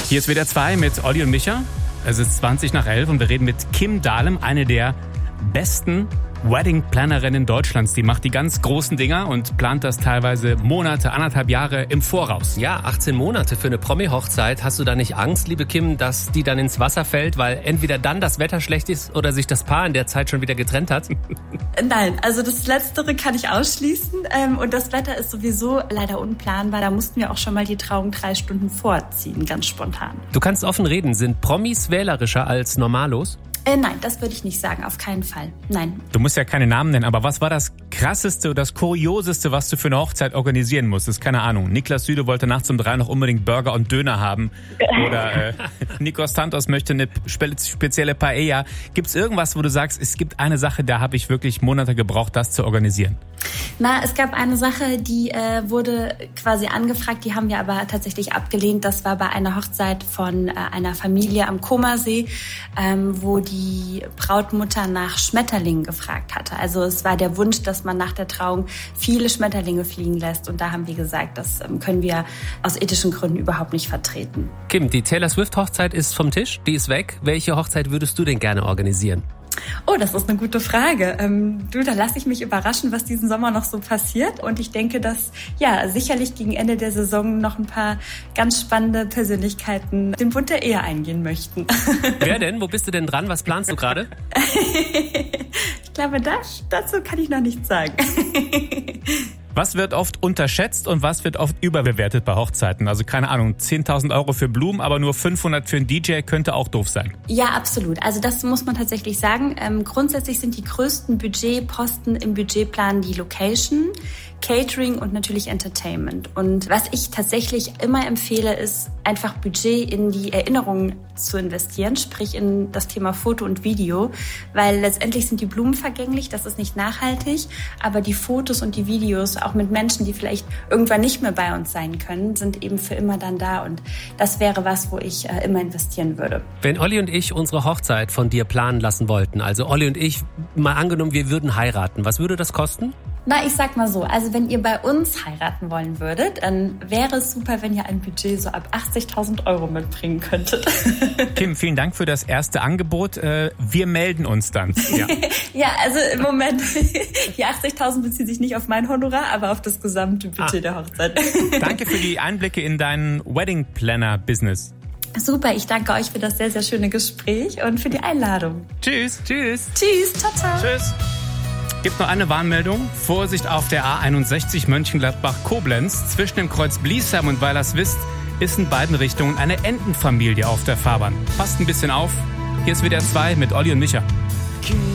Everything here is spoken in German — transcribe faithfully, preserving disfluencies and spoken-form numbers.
Hier ist W D R zwei mit Olli und Micha. Es ist zwanzig nach elf und wir reden mit Kim Dahlem, eine der besten Wedding-Plannerinnen Deutschlands. Die macht die ganz großen Dinger und plant das teilweise Monate, anderthalb Jahre im Voraus. Ja, achtzehn Monate für eine Promi-Hochzeit. Hast du da nicht Angst, liebe Kim, dass die dann ins Wasser fällt, weil entweder dann das Wetter schlecht ist oder sich das Paar in der Zeit schon wieder getrennt hat? Nein, also das Letztere kann ich ausschließen. Und das Wetter ist sowieso leider unplanbar. Da mussten wir auch schon mal die Trauung drei Stunden vorziehen, ganz spontan. Du kannst offen reden. Sind Promis wählerischer als Normalos? Äh, nein, das würde ich nicht sagen, auf keinen Fall. Nein. Du musst ja keine Namen nennen, aber was war das Krasseste oder das Kurioseste, was du für eine Hochzeit organisieren musstest? Keine Ahnung. Niklas Süde wollte nachts um drei noch unbedingt Burger und Döner haben. Oder äh, Nikos Santos möchte eine spezielle Paella. Gibt es irgendwas, wo du sagst, es gibt eine Sache, da habe ich wirklich Monate gebraucht, das zu organisieren? Na, es gab eine Sache, die äh, wurde quasi angefragt, die haben wir aber tatsächlich abgelehnt. Das war bei einer Hochzeit von äh, einer Familie am Comersee, ähm, wo die Brautmutter nach Schmetterlingen gefragt hatte. Also es war der Wunsch, dass man nach der Trauung viele Schmetterlinge fliegen lässt. Und da haben wir gesagt, das ähm, können wir aus ethischen Gründen überhaupt nicht vertreten. Kim, die Taylor Swift-Hochzeit ist vom Tisch, die ist weg. Welche Hochzeit würdest du denn gerne organisieren? Oh, das ist eine gute Frage. Ähm, du, da lasse ich mich überraschen, was diesen Sommer noch so passiert. Und ich denke, dass ja sicherlich gegen Ende der Saison noch ein paar ganz spannende Persönlichkeiten den Bund der Ehe eingehen möchten. Wer denn? Wo bist du denn dran? Was planst du gerade? Ich glaube, das, dazu kann ich noch nichts sagen. Was wird oft unterschätzt und was wird oft überbewertet bei Hochzeiten? Also keine Ahnung, zehntausend Euro für Blumen, aber nur fünfhundert für einen D J könnte auch doof sein. Ja, absolut. Also das muss man tatsächlich sagen. Ähm, grundsätzlich sind die größten Budgetposten im Budgetplan die Location, Catering und natürlich Entertainment. Und was ich tatsächlich immer empfehle, ist einfach Budget in die Erinnerungen zu investieren, sprich in das Thema Foto und Video, weil letztendlich sind die Blumen vergänglich, das ist nicht nachhaltig, aber die Fotos und die Videos, auch mit Menschen, die vielleicht irgendwann nicht mehr bei uns sein können, sind eben für immer dann da und das wäre was, wo ich äh, immer investieren würde. Wenn Olli und ich unsere Hochzeit von dir planen lassen wollten, also Olli und ich, mal angenommen, wir würden heiraten, was würde das kosten? Na, ich sag mal so, also wenn ihr bei uns heiraten wollen würdet, dann wäre es super, wenn ihr ein Budget so ab achtzigtausend Euro mitbringen könntet. Kim, vielen Dank für das erste Angebot. Wir melden uns dann. Ja, ja also im Moment, die achtzigtausend beziehen sich nicht auf mein Honorar, aber auf das gesamte Budget ah. der Hochzeit. Danke für die Einblicke in dein Wedding Planner Business. Super, ich danke euch für das sehr, sehr schöne Gespräch und für die Einladung. Tschüss. Tschüss. Tschüss, ciao, ciao. Tschüss. Gibt noch eine Warnmeldung. Vorsicht auf der A einundsechzig Mönchengladbach-Koblenz. Zwischen dem Kreuz Bliesheim und Weilerswist ist in beiden Richtungen eine Entenfamilie auf der Fahrbahn. Passt ein bisschen auf. Hier ist W D R zwei mit Olli und Micha.